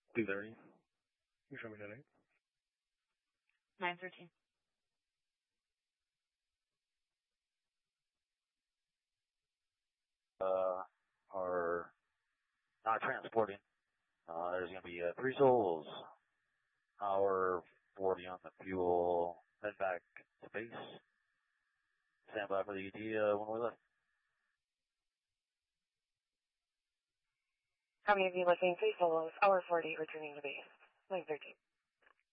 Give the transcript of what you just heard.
2:30. You show me that 8. 9:13. Are not transporting. There's going to be 3 souls. Hour 40 on the fuel. Head back to base. Stand by for the ET when we left. How many of you listening? 3 solos. Hour 40 returning to base. 9:13.